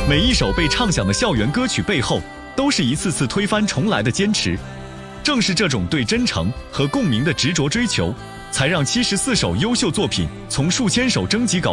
每一首被唱响的校园歌曲背后，都是一次次推翻重来的坚持。正是这种对真诚和共鸣的执着追求，才让74首优秀作品从数千首征集稿